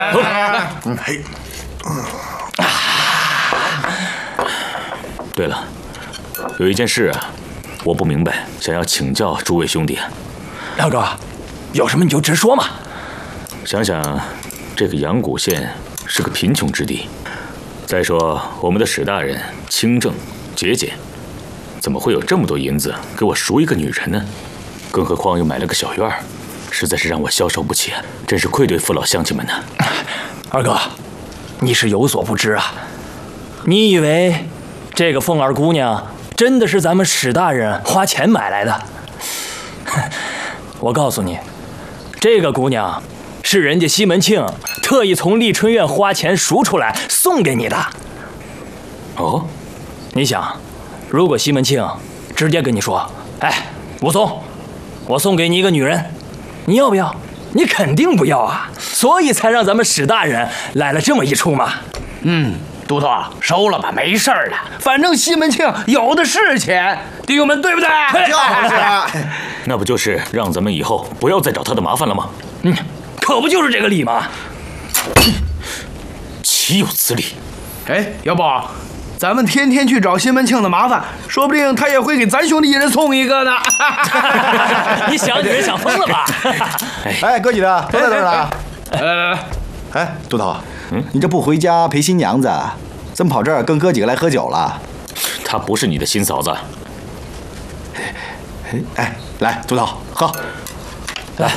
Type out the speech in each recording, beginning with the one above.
嘿， 对了，有一件事啊，我不明白，想要请教诸位兄弟。 梁哥，有什么你就直说嘛。 想想，这个阳谷县是个贫穷之地。再说，我们的史大人清正节俭，怎么会有这么多银子给我赎一个女人呢？更何况又买了个小院儿，实在是让我消受不起，真是愧对父老乡亲们呢。 二哥，你是有所不知啊！你以为这个凤儿姑娘真的是咱们史大人花钱买来的？我告诉你，这个姑娘是人家西门庆特意从丽春院花钱赎出来送给你的。 哦， 你想，如果西门庆直接跟你说：“哎，武松，我送给你一个女人，你要不要？”你肯定不要啊，所以才让咱们史大人来了这么一出嘛。 都头收了吧，没事儿的，反正西门庆有的是钱，弟兄们对不对？ 就是那不就是让咱们以后不要再找他的麻烦了吗？ 可不就是这个理吗？ 岂有此理！ 哎，要不咱们天天去找西门庆的麻烦，说不定他也会给咱兄弟一人送一个呢。 你想你人想疯了吧？ 哎，哥几个都在这儿呢。 来， 哎，都头，你这不回家陪新娘子，怎么跑这儿跟哥几个来喝酒了？ 她不是你的新嫂子。 哎，来，都头喝。 来，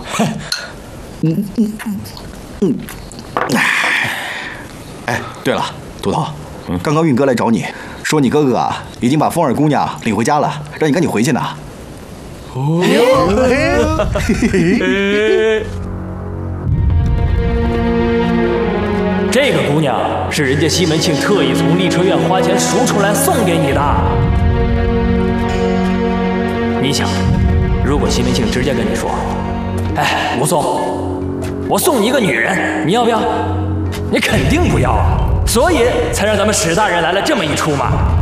哎，对了，都头，刚刚运哥来找你，说你哥哥啊已经把凤儿姑娘领回家了，让你赶紧回去呢。 这个姑娘是人家西门庆特意从丽春院花钱赎出来送给你的。你想，如果西门庆直接跟你说：“哎，武松，我送你一个女人，你要不要？”你肯定不要啊，所以才让咱们史大人来了这么一出嘛。